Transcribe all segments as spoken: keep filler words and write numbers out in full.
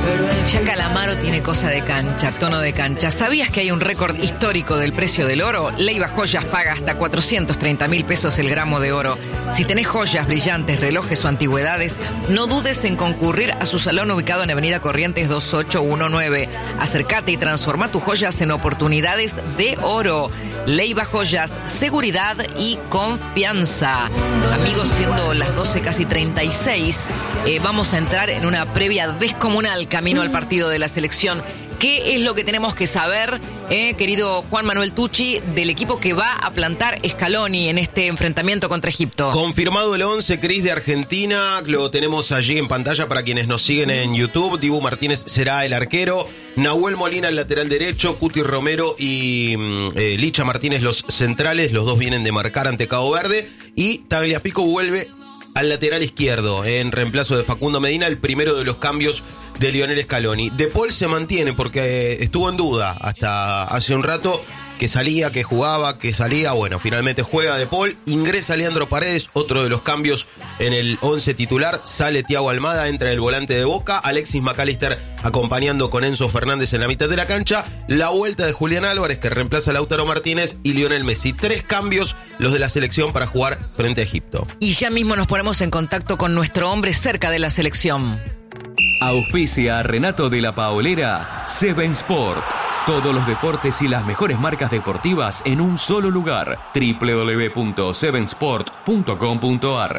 Ya Calamaro tiene cosa de cancha, tono de cancha. ¿Sabías que hay un récord histórico del precio del oro? Leiva Joyas paga hasta cuatrocientos treinta mil pesos el gramo de oro. Si tenés joyas, brillantes, relojes o antigüedades, no dudes en concurrir a su salón ubicado en Avenida Corrientes dos ocho uno nueve. Acércate y transforma tus joyas en oportunidades de oro. Leiva Joyas, seguridad y confianza. Amigos, siendo las doce casi treinta y seis, eh, vamos a entrar en una previa descomunal camino al partido de la selección. ¿Qué es lo que tenemos que saber, eh, querido Juan Manuel Tucci, del equipo que va a plantar Scaloni en este enfrentamiento contra Egipto? Confirmado el once, Cris, de Argentina. Lo tenemos allí en pantalla para quienes nos siguen en YouTube. Dibu Martínez será el arquero. Nahuel Molina el lateral derecho. Cuti Romero y eh, Licha Martínez los centrales. Los dos vienen de marcar ante Cabo Verde. Y Tagliafico vuelve al lateral izquierdo en reemplazo de Facundo Medina, el primero de los cambios de Lionel Scaloni. De Paul se mantiene porque estuvo en duda hasta hace un rato, que salía, que jugaba, que salía. Bueno, finalmente juega De Paul, ingresa Leandro Paredes, otro de los cambios en el once titular. Sale Thiago Almada, entra el volante de Boca, Alexis McAllister acompañando con Enzo Fernández en la mitad de la cancha, la vuelta de Julián Álvarez que reemplaza a Lautaro Martínez y Lionel Messi. Tres cambios los de la selección para jugar frente a Egipto. Y ya mismo nos ponemos en contacto con nuestro hombre cerca de la selección. Auspicia a Renato de la Paolera, Seven Sport. Todos los deportes y las mejores marcas deportivas en un solo lugar. doble u doble u doble u punto seven sport punto com punto a r.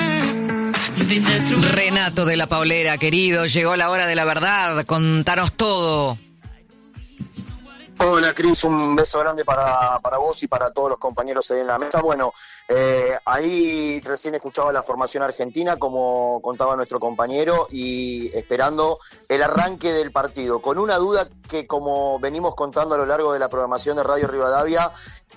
Renato de la Paolera, querido, llegó la hora de la verdad. Contanos todo. Hola, Cris, un beso grande para, para vos y para todos los compañeros ahí en la mesa. Bueno, eh, ahí recién escuchaba la formación argentina, como contaba nuestro compañero, y esperando el arranque del partido, con una duda que, como venimos contando a lo largo de la programación de Radio Rivadavia,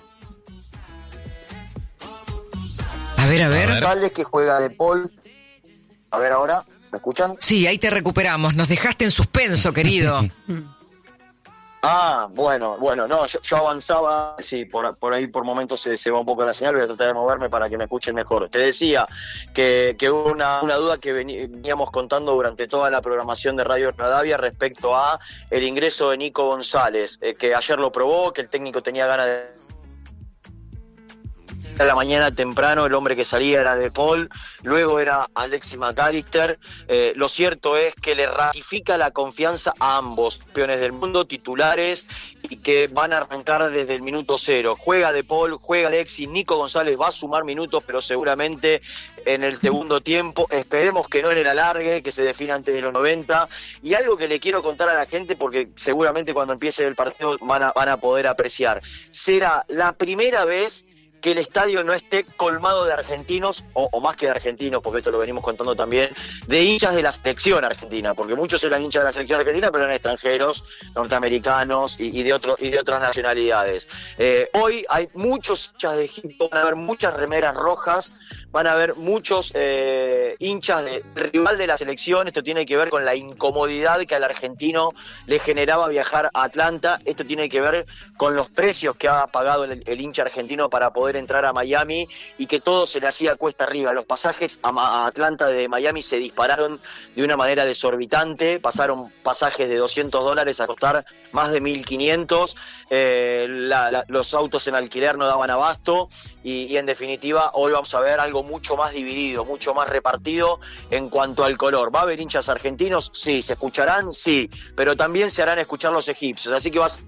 a ver, a ver. Tal es que juega De Paul. A ver ahora, ¿me escuchan? Sí, ahí te recuperamos, nos dejaste en suspenso, querido. Ah, bueno, bueno, no, yo, yo avanzaba, sí, por, por ahí por momentos se, se va un poco la señal, voy a tratar de moverme para que me escuchen mejor. Te decía que, que hubo una, una duda que veníamos contando durante toda la programación de Radio Rivadavia respecto a el ingreso de Nico González, eh, que ayer lo probó, que el técnico tenía ganas de... A la mañana temprano el hombre que salía era De Paul, luego era Alexis McAllister. Eh, lo cierto es que le ratifica la confianza a ambos campeones del mundo, titulares, y que van a arrancar desde el minuto cero. Juega De Paul, juega Alexis, Nico González va a sumar minutos, pero seguramente en el segundo tiempo. Esperemos que no en el alargue, que se defina antes de los noventa. Y algo que le quiero contar a la gente, porque seguramente cuando empiece el partido van a, van a poder apreciar. Será la primera vez que el estadio no esté colmado de argentinos, o, o más que de argentinos, porque esto lo venimos contando también, de hinchas de la selección argentina, porque muchos eran hinchas de la selección argentina, pero eran extranjeros, norteamericanos y, y, de, otro, y de otras nacionalidades. Eh, hoy hay muchos hinchas de Egipto, van a haber muchas remeras rojas, van a haber muchos eh, hinchas de rival de la selección. Esto tiene que ver con la incomodidad que al argentino le generaba viajar a Atlanta. Esto tiene que ver con los precios que ha pagado el, el hincha argentino para poder entrar a Miami, y que todo se le hacía cuesta arriba. Los pasajes a, a Atlanta de Miami se dispararon de una manera desorbitante, pasaron pasajes de doscientos dólares a costar más de mil quinientos, eh, la, la, los autos en alquiler no daban abasto, y, y en definitiva hoy vamos a ver algo mucho más dividido, mucho más repartido en cuanto al color. ¿Va a haber hinchas argentinos? Sí. ¿Se escucharán? Sí, pero también se harán escuchar los egipcios, así que vas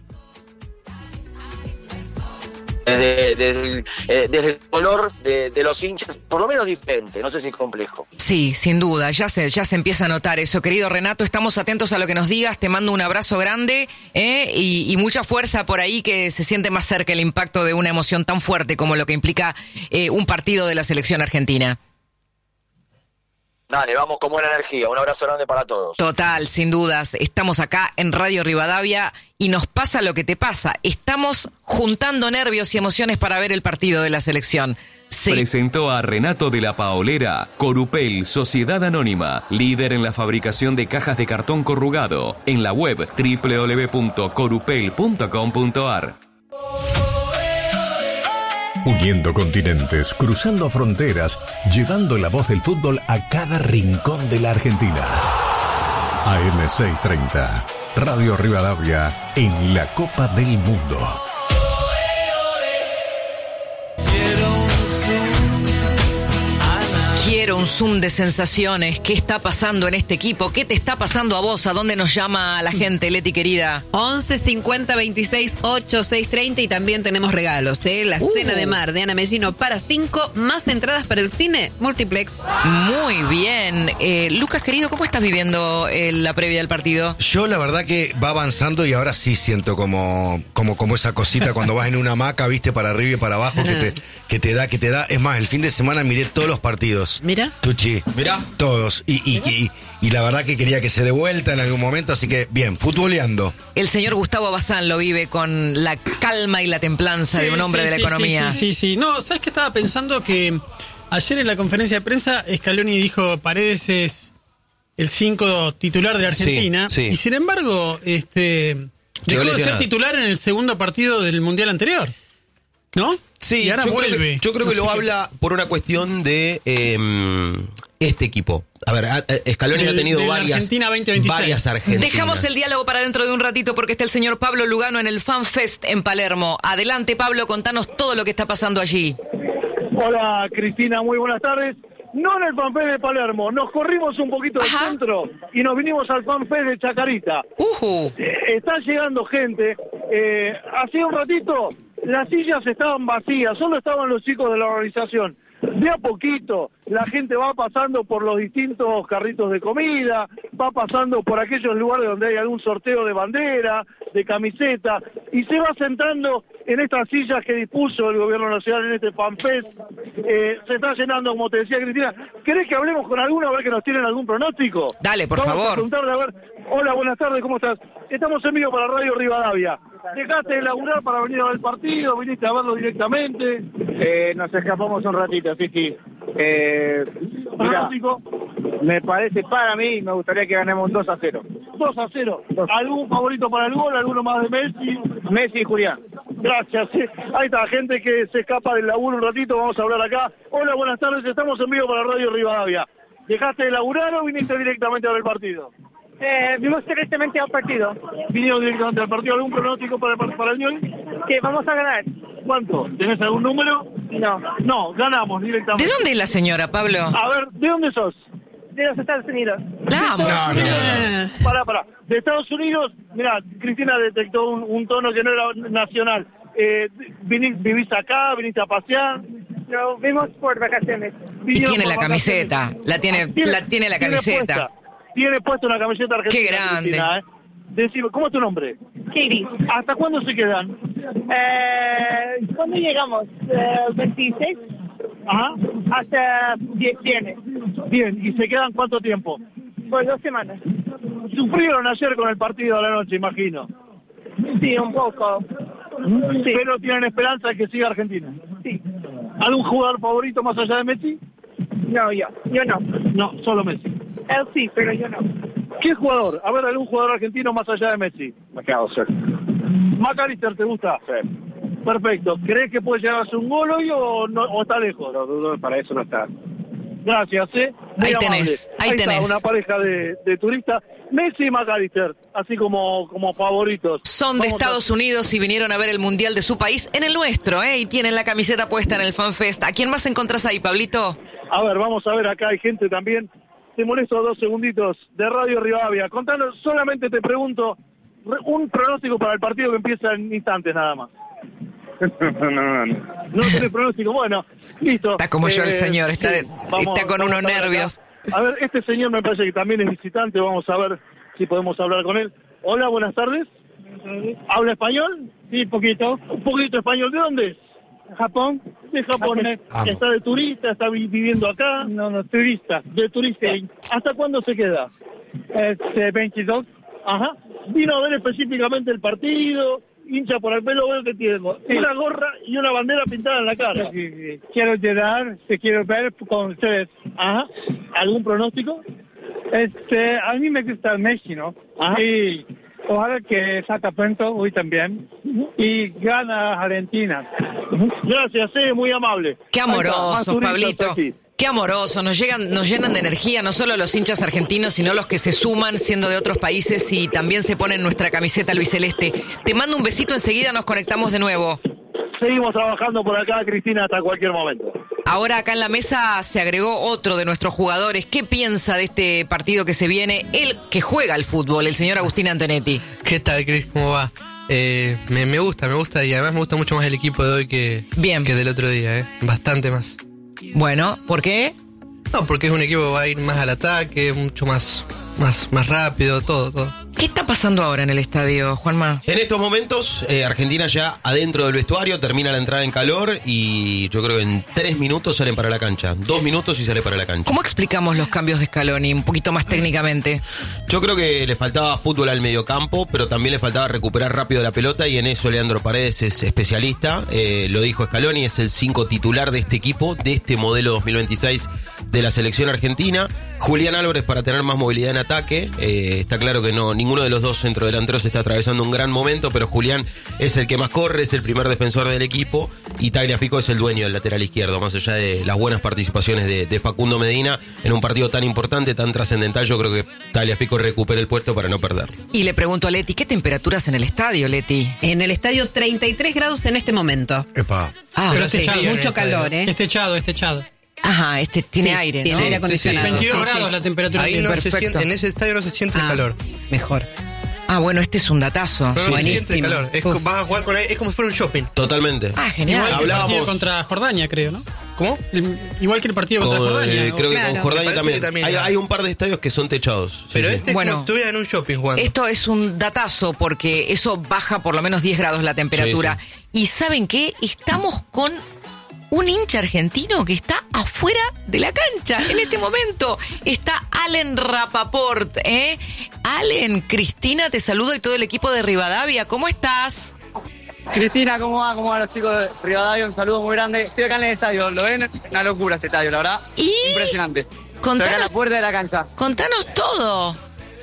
Desde, desde, el, eh, desde el color de, de los hinchas, por lo menos diferente, no sé si es complejo. Sí, sin duda, ya se, ya se empieza a notar eso. Querido Renato, estamos atentos a lo que nos digas, te mando un abrazo grande eh, y, y mucha fuerza por ahí, que se siente más cerca el impacto de una emoción tan fuerte como lo que implica eh, un partido de la selección argentina. Dale, vamos con buena energía. Un abrazo grande para todos. Total, sin dudas. Estamos acá en Radio Rivadavia y nos pasa lo que te pasa. Estamos juntando nervios y emociones para ver el partido de la selección. Sí. Presentó a Renato de la Paolera, Corupel, Sociedad Anónima, líder en la fabricación de cajas de cartón corrugado. En la web doble u doble u doble u punto corupel punto com punto a r. Uniendo continentes, cruzando fronteras, llevando la voz del fútbol a cada rincón de la Argentina. A M seiscientos treinta, Radio Rivadavia en la Copa del Mundo. Quiero un zoom de sensaciones. ¿Qué está pasando en este equipo? ¿Qué te está pasando a vos? ¿A dónde nos llama la gente, Leti querida? once cincuenta veintiséis ochenta y seis treinta y también tenemos regalos, ¿eh? La Uh. Cena de Mar de Ana Messino para cinco, más entradas para el cine Multiplex. Muy bien. Eh, Lucas, querido, ¿cómo estás viviendo eh, la previa del partido? Yo la verdad que va avanzando y ahora sí siento como, como, como esa cosita cuando vas en una hamaca, viste, para arriba y para abajo, que te, que te da, que te da. Es más, el fin de semana miré todos los partidos. Mira. Tuchi. Mirá. Todos. Y, y, y, y la verdad que quería que se dé vuelta en algún momento, así que bien, futboleando. El señor Gustavo Bazán lo vive con la calma y la templanza Sí, de un hombre sí, de la sí, economía. Sí, sí, sí, sí. No, ¿sabes qué estaba pensando? Que ayer en la conferencia de prensa Scaloni dijo Paredes es el cinco titular de Argentina. Sí, sí. Y sin embargo, este Llegó dejó de ser lesionado. titular en el segundo partido del Mundial anterior. ¿No? Sí, y ahora yo, vuelve. creo que, yo creo que No lo sé qué- habla por una cuestión de eh, este equipo. A ver, a- a- Scaloni Del- ha tenido de la varias, Argentina veinte veintiséis. varias argentinas. Dejamos el diálogo para dentro de un ratito porque está el señor Pablo Lugano en el Fan Fest en Palermo. Adelante, Pablo, contanos todo lo que está pasando allí. Hola Cristina, muy buenas tardes. No en el FanFest de Palermo, nos corrimos un poquito del Ajá. centro y nos vinimos al FanFest de Chacarita. Ujú. Eh, está llegando gente. Eh, hace un ratito las sillas estaban vacías, solo estaban los chicos de la organización. De a poquito la gente va pasando por los distintos carritos de comida, va pasando por aquellos lugares donde hay algún sorteo de bandera, de camiseta, y se va sentando en estas sillas que dispuso el gobierno nacional en este FanFest. Eh, se está llenando, como te decía Cristina. ¿Querés que hablemos con alguno a ver que nos tienen algún pronóstico? Dale, por Vamos favor. a preguntarle, a ver. Hola, buenas tardes, ¿cómo estás? Estamos en vivo para Radio Rivadavia. ¿Dejaste de laburar para venir a ver el partido? ¿Viniste a verlo directamente? Eh, nos escapamos un ratito, sí, sí. Eh, mira, ¿Pronóstico? me parece, para mí, me gustaría que ganemos dos a cero. dos a cero. ¿Algún favorito para el gol? ¿Alguno más de Messi? Messi y Julián. Gracias. sí. Ahí está, gente que se escapa del laburo un ratito, vamos a hablar acá. Hola, buenas tardes, estamos en vivo para Radio Rivadavia. ¿Dejaste de laburar o viniste directamente a ver el partido? Eh, vimos directamente al partido, ¿Vinieron directamente al partido? ¿Algún pronóstico para, para, para el día de hoy? que vamos a ganar. ¿Cuánto? ¿Tenés algún número? No, No, ganamos directamente. ¿De dónde es la señora, Pablo? A ver, ¿de dónde sos? de los Estados Unidos. Vamos. No, no. Ah, Pará, pará. De Estados Unidos, mira, Cristina detectó un, un tono que no era nacional. Eh, vinís- ¿Vivís acá? ¿Viniste a pasear? Lo vimos por vacaciones. Y Vinieron tiene por la vacaciones. camiseta. La tiene, la tiene la camiseta. puesta, tiene puesta una camiseta argentina. Qué grande. Cristina, ¿eh? Decime, ¿cómo es tu nombre? Katie. ¿Hasta cuándo se quedan? Eh, ¿Cuándo llegamos? Eh, veintiséis Ajá. hasta diez viernes. Bien, ¿y se quedan cuánto tiempo? Por dos semanas. Sufrieron ayer con el partido a la noche, imagino. Sí, un poco. Sí. Pero tienen esperanza de que siga Argentina. Sí. ¿Algún jugador favorito más allá de Messi? No, yo. Yo no. No, solo Messi. Él sí, pero yo no. ¿Qué jugador? A ver, algún jugador argentino más allá de Messi. McAllister. ¿McAllister te gusta? Sí. Perfecto. ¿Crees que puede llegar a hacer un gol hoy o, no, o está lejos? No dudo, para eso no está. Gracias, ¿eh? Muy Ahí amable. tenés, ahí está, tenés. una pareja de, de turistas. Messi y McAllister, así como, como favoritos. Son de Vamos a- Estados Unidos y vinieron a ver el Mundial de su país en el nuestro, ¿eh? Y tienen la camiseta puesta en el FanFest. ¿A quién más encontrás ahí, Pablito? A ver, vamos a ver, acá hay gente también. Te molesto dos segunditos de Radio Rivadavia. Contanos, solamente te pregunto, re- un pronóstico para el partido que empieza en instantes nada más. no, no, no. No tenés pronóstico, bueno, listo. Está como yo el señor, está de- vamos- está con vamos unos a ver acá. nervios. A ver, este señor me parece que también es visitante, vamos a ver si podemos hablar con él. Hola, buenas tardes. ¿Habla español? Sí, poquito. Un poquito español, ¿de dónde es? Japón. De Japón. Vamos. ¿Está de turista? ¿Está vi- viviendo acá? No, no, turista. De turista. ¿Hasta cuándo se queda? Este, veintidós. Ajá. Vino a ver específicamente el partido, hincha por el pelo, veo que tiene una gorra y una bandera pintada en la cara. Quiero llegar, te quiero ver con ustedes. Ajá. ¿Algún pronóstico? Este, a mí me gusta Messi, ¿no? Ajá. Y ojalá que saca pronto, hoy también, y gana Argentina. Gracias, eh, muy amable. Qué Ahí está, amorosos, más turistas Pablito. aquí. Qué amoroso, nos llegan, nos llenan de energía, no solo los hinchas argentinos, sino los que se suman siendo de otros países y también se ponen nuestra camiseta albiceleste. Te mando un besito, enseguida nos conectamos de nuevo. Seguimos trabajando por acá, Cristina, hasta cualquier momento. Ahora acá en la mesa se agregó otro de nuestros jugadores. ¿Qué piensa de este partido que se viene? Él que juega al fútbol, el señor Agustín Antonetti. ¿Qué tal, Cris? ¿Cómo va? Eh, me, me gusta, me gusta y además me gusta mucho más el equipo de hoy que, Bien. que del otro día, ¿eh? Bastante más. Bueno, ¿por qué? No, porque es un equipo que va a ir más al ataque, mucho más, más, más rápido, todo, todo. ¿Qué está pasando ahora en el estadio, Juanma? En estos momentos, eh, Argentina ya adentro del vestuario, termina la entrada en calor y yo creo que en tres minutos salen para la cancha. Dos minutos y sale para la cancha. ¿Cómo explicamos los cambios de Scaloni, un poquito más técnicamente? Yo creo que le faltaba fútbol al mediocampo, pero también le faltaba recuperar rápido la pelota y en eso Leandro Paredes es especialista. Eh, lo dijo Scaloni, es el cinco titular de este equipo, de este modelo dos mil veintiséis de la selección argentina. Julián Álvarez para tener más movilidad en ataque. Eh, está claro que no ninguno de los dos centrodelanteros está atravesando un gran momento, pero Julián es el que más corre, es el primer defensor del equipo y Tagliafico es el dueño del lateral izquierdo, más allá de las buenas participaciones de, de Facundo Medina en un partido tan importante, tan trascendental. Yo creo que Tagliafico recupera el puesto para no perder. Y le pregunto a Leti, ¿qué temperaturas en el estadio, Leti? En el estadio treinta y tres grados en este momento. Epa. Ah, Pero sí. este echado, Mucho calor, ¿eh? Este echado, este echado. Ajá, este tiene Sí, aire, tiene ¿no? aire acondicionado. veintidós Sí, grados sí. la temperatura. Ahí tiene. no se perfecto. siente, en ese estadio no se siente el Ah, calor. Mejor. Ah, bueno, este es un datazo. No, no se Buenísimo. siente el calor. Es, Uf. co- vas a jugar con es como si fuera un shopping. Totalmente. Ah, genial. Igual que el Hablábamos- partido contra Jordania, creo, ¿no? ¿Cómo? El- igual que el partido contra Con, Jordania. eh, creo que Claro. con Jordania Me parece también. que también Hay, hay. hay un par de estadios que son techados. Pero Sí, sí. este es Bueno. como si estuviera en un shopping jugando. Esto es un datazo porque eso baja por lo menos diez grados la temperatura. Sí, ¿Y saben qué? Estamos con un hincha argentino que está afuera de la cancha en este momento. Está Allen Rapaport, ¿eh? Allen, Cristina te saluda y todo el equipo de Rivadavia. ¿Cómo estás? Cristina, ¿cómo va? ¿Cómo van los chicos de Rivadavia? Un saludo muy grande. Estoy acá en el estadio, ¿lo ven? Una locura este estadio, la verdad. Y Impresionante. Estoy acá en contanos, la puerta de la cancha. contanos todo.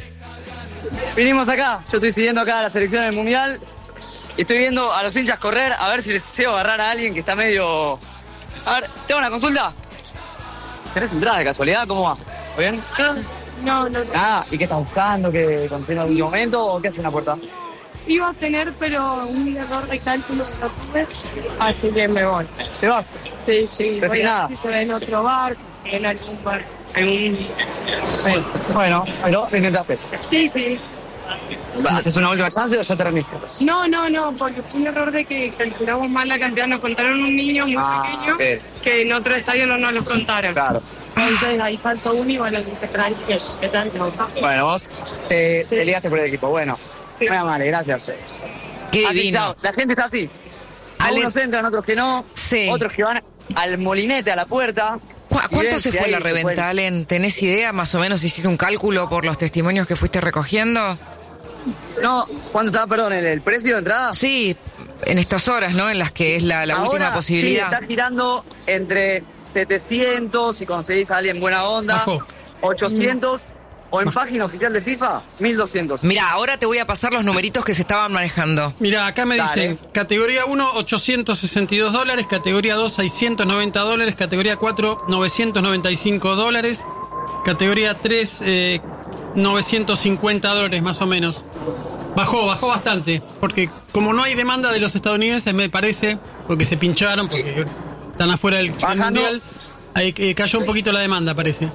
Vinimos acá, yo estoy siguiendo acá la selección del Mundial y estoy viendo a los hinchas correr a ver si les llego a agarrar a alguien que está medio... A ver, tengo una consulta. ¿Tenés entrada de casualidad? ¿Cómo va? ¿Todo bien? No, no, no. Ah, ¿y qué estás buscando? ¿Que contiene algún momento o qué hace en la puerta? Iba a tener, pero un error de cálculo no tuve, así que me voy. ¿Te vas? Sí, sí. Voy a Resignada. ver si se ve en otro bar, en algún bar. En un... Bueno, pero lo intentaste. Sí, sí. ¿Haces una última chance o ya te rendiste? No, no, no, porque fue un error de que calculamos mal la cantidad. Nos contaron un niño muy Ah, pequeño ok. que en otro estadio no nos lo contaron. Claro. Entonces ahí faltó uno y bueno, dije, tranqui, ¿qué tal? Bueno, vos te, te ligaste por el equipo. Bueno, muy amable, gracias. Qué Así, divino. chao. La gente está así. Ale- Algunos entran, otros que no. Sí. Otros que van al molinete, a la puerta. ¿Cu- Y ¿Cuánto ven se que fue ahí la se fue reventa, el- Allen? ¿Tenés idea? Más o menos hiciste un cálculo por los testimonios que fuiste recogiendo. No, ¿cuánto estaba, perdón, el, el precio de entrada? Sí, en estas horas, ¿no? En las que es la, la Ahora, última posibilidad. Sí, está girando entre setecientos si conseguís a alguien buena onda, Bajó. ochocientos o en página oficial de FIFA, mil doscientos. Mira, ahora te voy a pasar los numeritos que se estaban manejando. Mira, acá me Dale. dicen, categoría uno, ochocientos sesenta y dos dólares, categoría dos, seiscientos noventa dólares, categoría cuatro, novecientos noventa y cinco dólares, categoría tres, eh, novecientos cincuenta dólares más o menos. Bajó, bajó bastante, porque como no hay demanda de los estadounidenses, me parece, porque se pincharon, porque están afuera del, del Bajando. mundial, ahí eh, cayó un poquito la demanda, parece.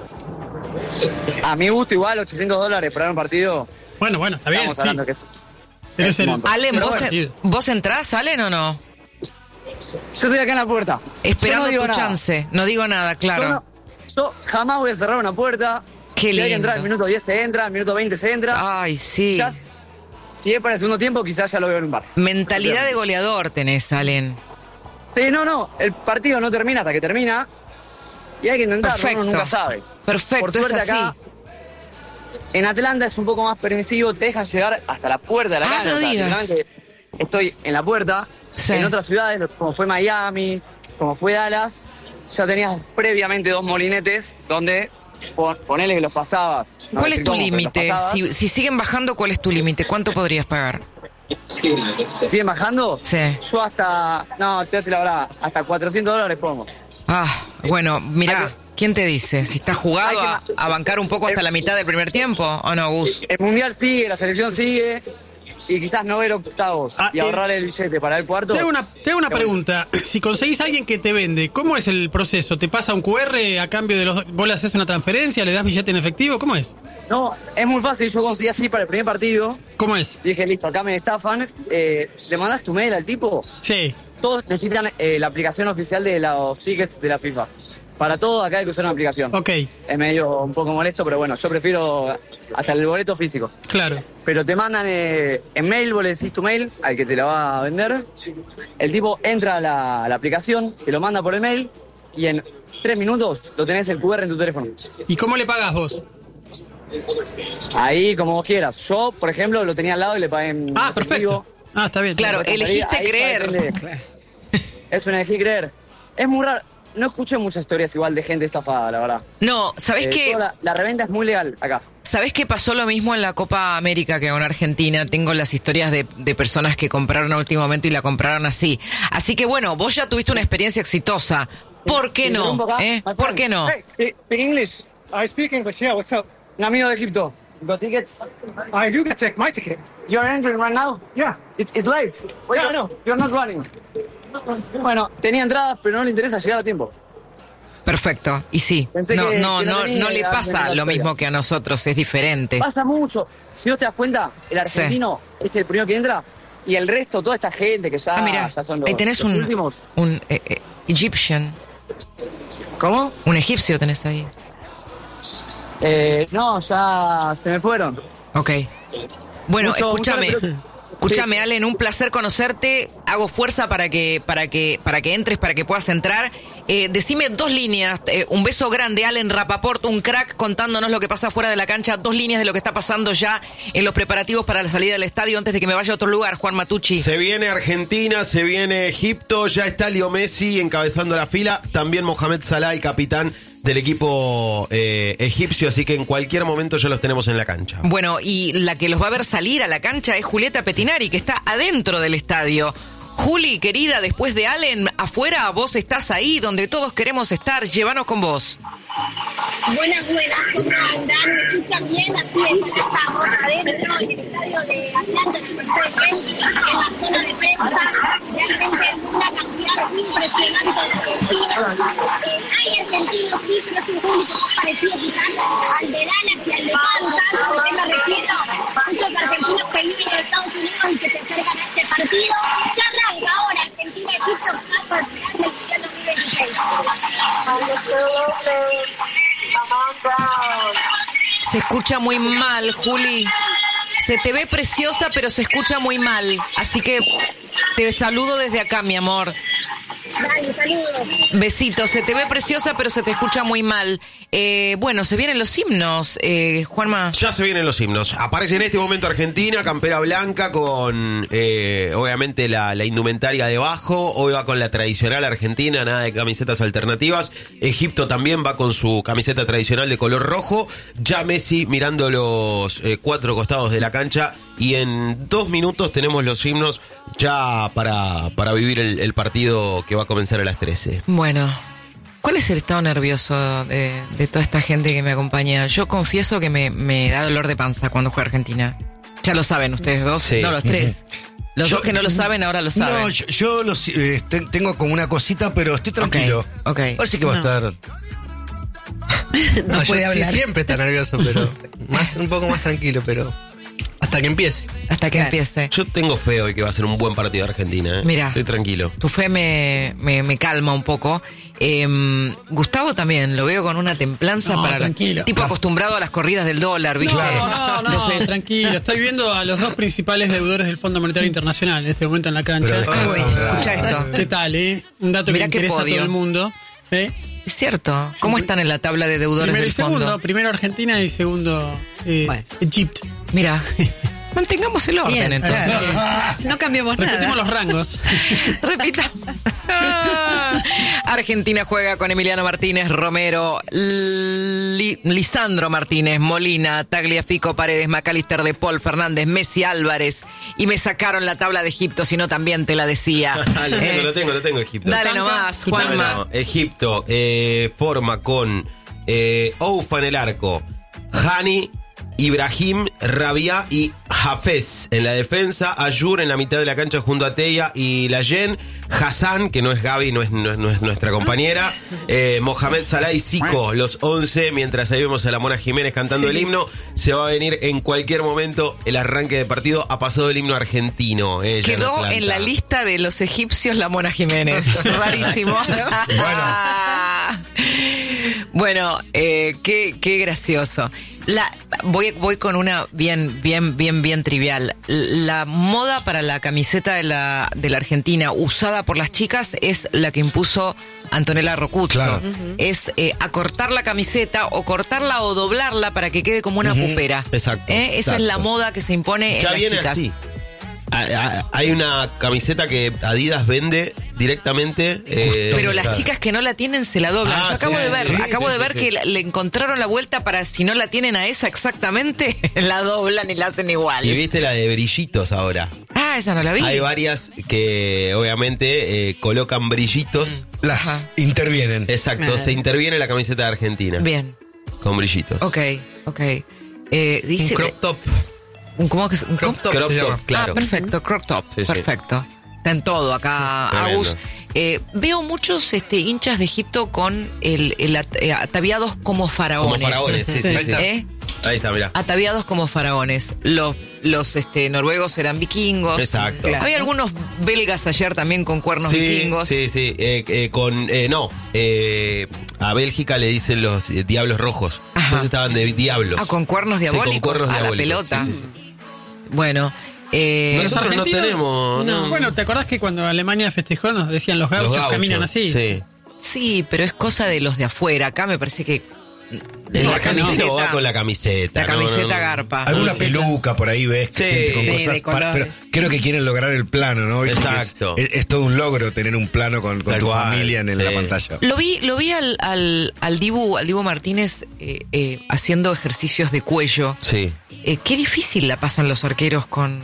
A mi gusto igual, ochocientos dólares para un partido. Bueno, bueno, está bien, Estamos sí. hablando que es... Pero es el- un montón. Allen, Pero ¿vos, bueno, en- ¿vos entrás, Allen, o no? Yo estoy acá en la puerta. Esperando Yo no digo tu nada. chance. No digo nada, claro. Yo, no- yo jamás voy a cerrar una puerta. Qué Si hay que entrar, lindo. al minuto diez se entra, al minuto veinte se entra. Ay, sí. Ya- si es para el segundo tiempo, quizás ya lo veo en un bar. Mentalidad de goleador tenés, Allen. Sí, no, no. El partido no termina hasta que termina. Y hay que intentarlo, Perfecto. uno nunca sabe. Perfecto, Por suerte es así. acá, en Atlanta es un poco más permisivo, te dejan llegar hasta la puerta de la Ah, cancha. no O sea, digas. literalmente estoy en la puerta. Sí. En otras ciudades, como fue Miami, como fue Dallas, ya tenías previamente dos molinetes donde pon- ponele que los pasabas. No ¿Cuál decir es tu cómo, pero los límite? pasabas. Si, si siguen bajando, ¿cuál es tu límite? ¿Cuánto podrías pagar? ¿Siguen bajando? Sí. Yo hasta, no, te voy a decir la verdad, hasta cuatrocientos dólares pongo. Ah, bueno, mirá, ¿Quién te dice? Si estás jugado Hay a, que- a bancar un poco hasta la mitad del primer tiempo, ¿o no, Gus? El mundial sigue, la selección sigue. Y quizás no ver octavos Ah, y eh, ahorrar el billete para el cuarto. Te hago una, te hago una Qué bueno. pregunta. Si conseguís a alguien que te vende, ¿cómo es el proceso? ¿Te pasa un Q R a cambio de los... ¿Vos le haces una transferencia? ¿Le das billete en efectivo? ¿Cómo es? No, es muy fácil. Yo conseguí así para el primer partido. ¿Cómo es? Dije, listo, acá me estafan. Eh, ¿Le mandás tu mail al tipo? Sí. Todos necesitan eh, la aplicación oficial de los tickets de la FIFA. Para todo acá hay que usar una aplicación. Ok, Es medio un poco molesto, pero bueno, yo prefiero hasta el boleto físico. claro. Pero te mandan eh, en mail, vos le decís tu mail al que te la va a vender. El tipo entra a la, a la aplicación, te lo manda por el mail y en tres minutos lo tenés el Q R en tu teléfono. ¿Y cómo le pagás vos? Ahí, como vos quieras. Yo, por ejemplo, lo tenía al lado y le pagué en Ah, efectivo. perfecto. Ah, está bien. Claro, Ahí- elegiste ahí creer. depende. Es una elegí creer. Es muy raro. No escuché muchas historias igual de gente estafada, la verdad. No, ¿sabés Eh, qué? toda La, la reventa es muy legal acá. ¿Sabés qué pasó lo mismo en la Copa América que en Argentina? Tengo las historias de, de personas que compraron a último momento y la compraron así. Así que bueno, vos ya tuviste una experiencia exitosa. ¿Por qué ¿Te no? interrumpo acá, ¿Eh? my friend? ¿Por qué no? Hey, speak speak English. I speak English, yeah, what's up? Un amigo de Egipto. Got tickets? I do get take my ticket. You're entering right now? Yeah. It's, it's late. Wait, Yeah, I know. You're not running. Bueno, tenía entradas, pero no le interesa llegar a tiempo. Perfecto. Y sí, Pensé no, que- no, que no no, tenía no le idea pasa de la lo historia. mismo que a nosotros, es diferente. Pasa mucho. Si vos te das cuenta, el argentino es el primero que entra y el resto, toda esta gente que ya, Ah, mira, ya son los, ahí tenés los un, últimos. un eh, eh, Egyptian. ¿Cómo? Un egipcio tenés ahí. Eh, no, ya se me fueron. Ok. Bueno, Mucho- escúchame. mucho la- Escúchame, Allen, un placer conocerte. Hago fuerza para que, para que, para que entres, para que puedas entrar. Eh, decime dos líneas. Eh, un beso grande, Allen Rapaport, un crack contándonos lo que pasa fuera de la cancha. Dos líneas de lo que está pasando ya en los preparativos para la salida del estadio antes de que me vaya a otro lugar, Juan Matucci. Se viene Argentina, se viene Egipto, ya está Leo Messi encabezando la fila, también Mohamed Salah, el capitán del equipo eh, egipcio, así que en cualquier momento ya los tenemos en la cancha. Bueno, y la que los va a ver salir a la cancha es Julieta Petinari, que está adentro del estadio. Juli, querida, después de Allen, afuera, vos estás ahí donde todos queremos estar. Llévanos con vos. Buenas, buenas, ¿cómo andan? ¿Me escuchan bien? Así es, acá estamos adentro en el estadio de Atlanta, en el Mercedes Benz, en la zona de prensa. Realmente una cantidad impresionante de argentinos. Eh, hay argentinos, sí, pero es un público más parecido quizás al de Dallas y al de Kansas. ¿A qué me refiero? Muchos argentinos que viven en Estados Unidos y que se acercan a este partido. Ya arranca ahora Argentina-Egipto, por el final del Mundial dos mil veintiséis. Se escucha muy mal, Juli. Se te ve preciosa, pero se escucha muy mal. Así que te saludo desde acá, mi amor. Dale, saludos. Besitos. Se te ve preciosa, pero se te escucha muy mal. Eh, bueno, se vienen los himnos, eh, Juanma. Ya se vienen los himnos. Aparece en este momento Argentina, campera blanca con eh, obviamente la, la indumentaria debajo. Hoy va con la tradicional argentina, nada de camisetas alternativas. Egipto también va con su camiseta tradicional de color rojo. Ya Messi mirando los eh, cuatro costados de la cancha. Y en dos minutos tenemos los himnos ya para, para vivir el, el partido que va a comenzar a las trece. Bueno, ¿cuál es el estado nervioso de, de toda esta gente que me acompaña? Yo confieso que me, me da dolor de panza cuando juega Argentina. Ya lo saben ustedes dos, Sí. no los tres. Los Yo- dos que no lo saben ahora lo saben. No, yo, yo lo si- eh, ten- tengo como una cosita, pero estoy tranquilo. Ok. Parece que va No. a estar. No, yo puede sí hablar. siempre está nervioso, pero más, un poco más tranquilo, pero hasta que empiece. Hasta que empiece. Yo tengo fe hoy que va a ser un buen partido de Argentina. ¿eh? Mira. Estoy tranquilo. Tu fe me, me, me calma un poco. Eh, Gustavo también, lo veo con una templanza No, para... tranquilo. Tipo acostumbrado a las corridas del dólar, ¿viste? No, no, no, Entonces- tranquilo. Estoy viendo a los dos principales deudores del Fondo Monetario Internacional en este momento en la cancha. Pero descansa un rato. Escucha esto. ¿Qué tal, eh? Un dato Mirá que qué interesa a podio. todo el mundo. ¿eh? Es cierto. ¿Cómo están en la tabla de deudores Primero y del segundo. fondo? Primero Argentina y segundo eh, Bueno. Egypt. Mira, mantengamos el orden Bien, entonces. claro. No cambiamos Repetimos nada. los rangos. Repitamos. Argentina juega con Emiliano Martínez, Romero, Li- Lisandro Martínez, Molina, Tagliafico, Paredes, McAllister, De Paul, Fernández, Messi, Álvarez. Y me sacaron la tabla de Egipto, si no también te la decía. Ah, lo tengo, Eh, lo tengo, lo tengo, Egipto. Dale nomás, Juanma. No, Egipto eh, forma con eh, Oufa en el arco, Hani, Ibrahim, Rabia y Hafez en la defensa, Ayur en la mitad de la cancha junto a Teya y Layen, Hassan, que no es Gaby, no es, no es, no es nuestra compañera, eh, Mohamed Salah y Zico, los once, mientras ahí vemos a la Mona Jiménez cantando Sí. el himno. Se va a venir en cualquier momento el arranque de partido. Ha pasado el himno argentino. eh, ya Quedó Atlanta. en la lista de los egipcios la Mona Jiménez. Rarísimo. Bueno, eh, qué, qué gracioso. La, voy, voy con una bien, bien, bien, bien trivial. La moda para la camiseta de la, de la Argentina usada por las chicas es la que impuso Antonella Rocuzzo. Claro. Es eh, acortar la camiseta o cortarla o doblarla para que quede como una Ujú. pupera. Exacto, ¿Eh? Esa exacto. es la moda que se impone Ya en las viene chicas. así. Ah, ah, Hay una camiseta que Adidas vende directamente. eh, Pero o sea, las chicas que no la tienen se la doblan. Ah, Yo acabo sí, de ver, sí, acabo sí, de sí, ver sí. que la- le encontraron la vuelta para si no la tienen a esa exactamente, la doblan y la hacen igual. Y viste la de brillitos ahora. Ah, esa no la vi. Hay varias que obviamente eh, colocan brillitos. Las intervienen. Exacto, Ah. se interviene la camiseta de Argentina. Bien, Con brillitos. ok, ok. Eh, dice, Un crop top. ¿Un, ¿Cómo que es? ¿Un crop Crop top Crop se top, llama. claro. Ah, perfecto, crop top, Sí, sí. perfecto. Está en todo acá, Tremendo. Agus. Eh, veo muchos este, hinchas de Egipto con el, el at- eh, ataviados como faraones. Como faraones, sí, sí, Ahí sí. está. ¿Eh? Ahí está, mirá. Ataviados como faraones. Los, los este, noruegos eran vikingos. Exacto. Claro. Había algunos belgas ayer también con cuernos Sí, vikingos. sí, sí. eh, eh, con, eh, no, eh, a Bélgica le dicen los eh, diablos rojos. Ajá. Entonces estaban de diablos. Ah, con cuernos Sí, diabólicos. con cuernos a diabólicos. la pelota. Sí, sí, sí. Bueno, eh, Los Nosotros no argentinos- tenemos. No. Bueno, ¿te acordás que cuando Alemania festejó nos decían los gauchos, Los gauchos, caminan así? Sí. sí, pero es cosa de los de afuera. Acá me parece que El la argentino camiseta, va con la camiseta. la no, camiseta no, no. garpa. Alguna peluca por ahí ves, Sí, gente con sí, cosas de para- colores. pero creo que quieren lograr el plano, ¿no? ¿Viste? Exacto. Es, es- es todo un logro tener un plano con, con Tal tu cual, familia en, en la sí. pantalla. Lo vi, lo vi al, al, al Dibu, al Dibu Martínez eh, eh, haciendo ejercicios de cuello. Sí. Eh, qué difícil la pasan los arqueros con.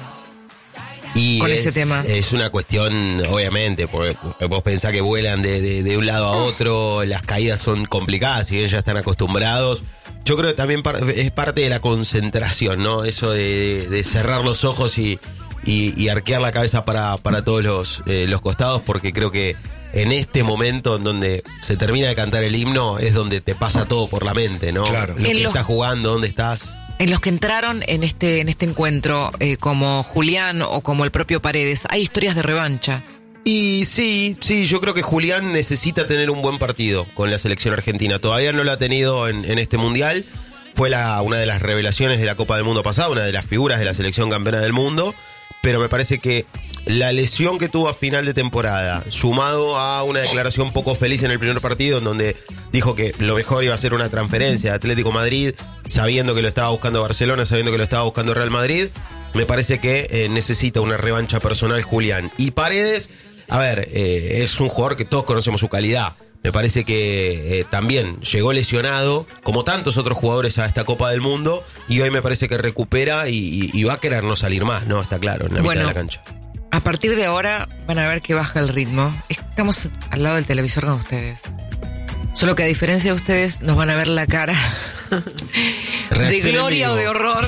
Y Con es, ese tema. es una cuestión, obviamente, porque vos pensás que vuelan de, de- de un lado a otro, las caídas son complicadas y ellos ya están acostumbrados. Yo creo que también par- es parte de la concentración, ¿no? Eso de, de cerrar los ojos y, y- y arquear la cabeza para, para todos los, eh, los costados, porque creo que en este momento en donde se termina de cantar el himno es donde te pasa todo por la mente, ¿no? Claro. Lo En que los- estás jugando, dónde estás. En los que entraron en este, en este encuentro, eh, como Julián o como el propio Paredes, hay historias de revancha. Y sí, sí, yo creo que Julián necesita tener un buen partido con la selección argentina. Todavía no lo ha tenido en, en este mundial. Fue la, una de las revelaciones de la Copa del Mundo pasada, una de las figuras de la selección campeona del mundo. Pero me parece que la lesión que tuvo a final de temporada, sumado a una declaración poco feliz en el primer partido, en donde dijo que lo mejor iba a ser una transferencia de Atlético Madrid, sabiendo que lo estaba buscando Barcelona, sabiendo que lo estaba buscando Real Madrid, me parece que eh, necesita una revancha personal Julián. Y Paredes, a ver, eh, es un jugador que todos conocemos su calidad. Me parece que eh, también llegó lesionado, como tantos otros jugadores a esta Copa del Mundo, y hoy me parece que recupera y, y- y va a querer no salir más, ¿no? Está claro, en la Bueno. mitad de la cancha. A partir de ahora van a ver que baja el ritmo. Estamos al lado del televisor con ustedes. Solo que a diferencia de ustedes, nos van a ver la cara de Reacción en gloria vivo. o de horror.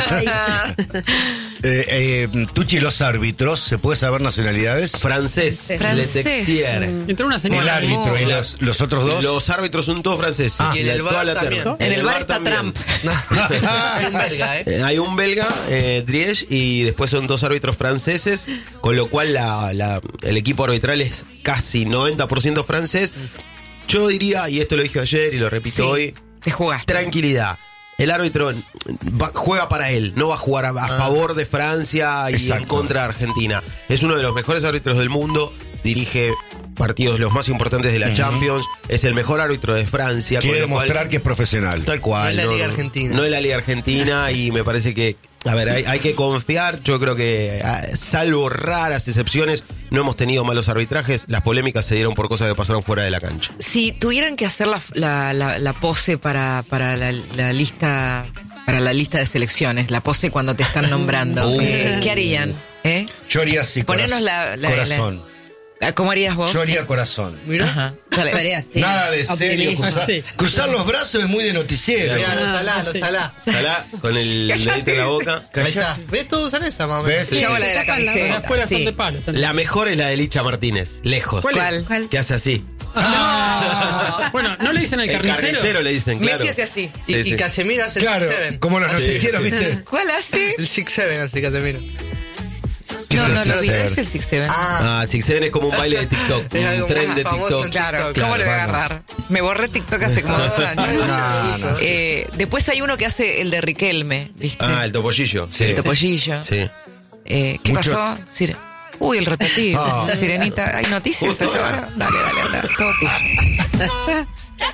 Eh, eh, Tucci, los árbitros, ¿se puede saber nacionalidades? Francés, Francés. Le Texier. Entró una El señora. árbitro y los, los otros dos. Los árbitros son todos franceses. Ah, y en La- el toda bar la también. terna. En el bar está también. Trump. Hay un belga, ¿eh? Eh, Hay un belga, eh, Driech, y después son dos árbitros franceses, con lo cual la, la- el equipo arbitral es casi noventa por ciento francés. Yo diría, y esto lo dije ayer y lo repito Sí, hoy, te jugaste. tranquilidad. El árbitro va- juega para él, no va a jugar a, a favor de Francia y Exacto. en contra de Argentina. Es uno de los mejores árbitros del mundo, dirige partidos los más importantes de la Champions, es el mejor árbitro de Francia. Quiere con lo cual- demostrar que es profesional. Tal cual. No es la Liga Argentina. No es la Liga Argentina y me parece que A ver, hay, hay que confiar. Yo creo que, salvo raras excepciones, no hemos tenido malos arbitrajes. Las polémicas se dieron por cosas que pasaron fuera de la cancha. Si tuvieran que hacer la, la, la, la pose para, para la, la lista para la lista de selecciones, la pose cuando te están nombrando, Uh. eh, ¿qué harían? ¿Eh? Yo haría así, Ponernos corazón. la, la- corazón. la- ¿Cómo harías vos? Yo haría corazón. Ajá. Dale. Haría así. Nada de serio. Optimista. Cruzar, Sí. cruzar los brazos es muy de noticiero. Mirá, los Ah, salá, los sí. salá. Salá, con el dedito en la boca. Ahí está. ¿Ves? Todos usan esa, mamá. ¿Ves? Yo hago la de la Las camiseta. afuera son sí. de palo. están- La mejor es la de Licha Martínez, lejos. ¿Cuál? ¿Cuál? Que hace así. Ah. Bueno, ¿no le dicen el El carnicero? carnicero le dicen, claro. Messi hace así. Y, Sí, y sí. Casemiro hace el Claro, six seven. como los Sí, noticieros, sí. ¿viste? ¿Cuál hace? El six seven hace Casemiro. ¿Qué No, es el no lo vi. six seven? Es el Six Seven. Ah, Ah, Six Seven es como un baile de TikTok, Es algo un tren muy de famoso TikTok. en Claro, ¿cómo Claro, le voy a vamos. agarrar? Me borré TikTok hace como dos años. No, no. Eh, después hay uno que hace el de Riquelme, ¿viste? Ah, el topollillo. Sí. El topollillo. Sí. Eh, ¿Qué Mucho- pasó? Sire- Uy, el rotativo. Ah. Sirenita, ¿hay noticias Justo allá ahora. ahora? Dale, dale, anda. Todo tuyo.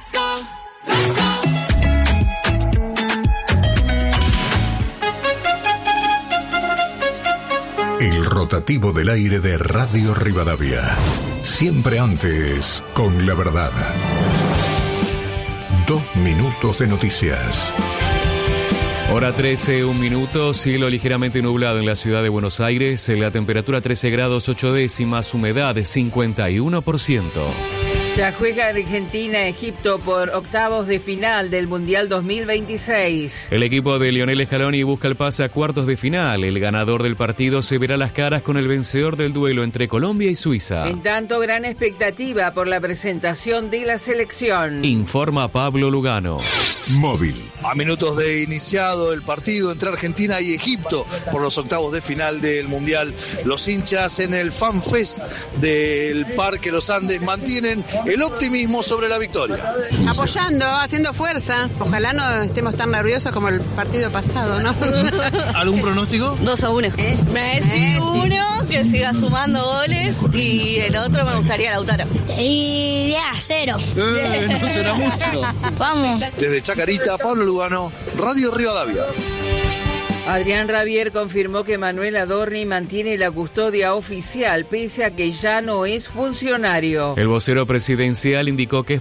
El rotativo del aire de Radio Rivadavia. Siempre antes, con la verdad. Dos minutos de noticias. Hora trece, un minuto, cielo ligeramente nublado en la ciudad de Buenos Aires, la temperatura trece grados ocho décimas, humedad cincuenta y uno por ciento. Ya juega Argentina-Egipto por octavos de final del Mundial dos mil veintiséis. El equipo de Lionel Scaloni busca el pase a cuartos de final. El ganador del partido se verá las caras con el vencedor del duelo entre Colombia y Suiza. En tanto, gran expectativa por la presentación de la selección. Informa Pablo Lugano. Móvil. A minutos de iniciado el partido entre Argentina y Egipto por los octavos de final del Mundial, los hinchas en el Fan Fest del Parque Los Andes mantienen el optimismo sobre la victoria. Apoyando, haciendo fuerza. Ojalá no estemos tan nerviosos como el partido pasado, ¿no? ¿Algún pronóstico? dos a uno. Messi uno, que siga sumando goles, y el otro me gustaría Lautaro. Y diez a cero. Eh, no será mucho. Vamos. Desde Chacarita, Pablo Lugano, Radio Rivadavia. Adrián Rabier confirmó que Manuel Adorni mantiene la custodia oficial pese a que ya no es funcionario. El vocero presidencial indicó que es